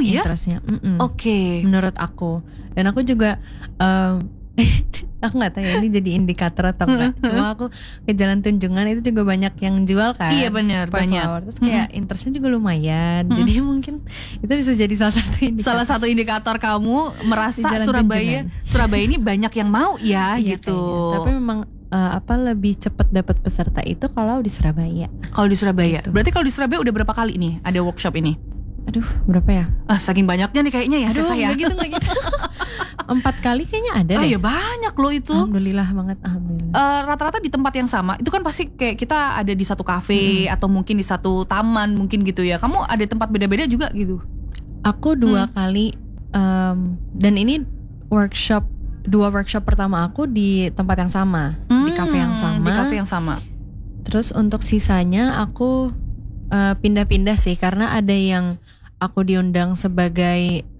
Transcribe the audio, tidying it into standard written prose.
iya? interestnya. Oke. Menurut aku. Dan aku juga aku nggak tahu ya ini jadi indikator atau enggak. Cuma aku ke Jalan Tunjungan itu juga banyak yang jual kan. Iya benar, per banyak. flower. Terus kayak interestnya juga lumayan. Jadi mungkin itu bisa jadi salah satu indikator. Salah satu indikator kamu merasa Di Jalan Surabaya ini banyak yang mau ya Iya, gitu. kayaknya. Tapi memang lebih cepat dapat peserta itu kalau di Surabaya. Kalau di Surabaya. Gitu. Berarti kalau di Surabaya udah berapa kali nih ada workshop ini? Aduh, berapa ya? Saking banyaknya nih kayaknya ya. Aduh, susah ya. nggak gitu. 4 kali kayaknya ada deh. Ya banyak loh itu. Alhamdulillah banget, alhamdulillah. Rata-rata di tempat yang sama. Itu kan pasti kayak kita ada di satu kafe atau mungkin di satu taman mungkin gitu ya. Kamu ada tempat beda-beda juga gitu? Aku 2 kali dan ini dua workshop pertama aku di tempat yang sama, di kafe yang sama. Di kafe yang sama. Terus untuk sisanya aku pindah-pindah sih karena ada yang aku diundang sebagai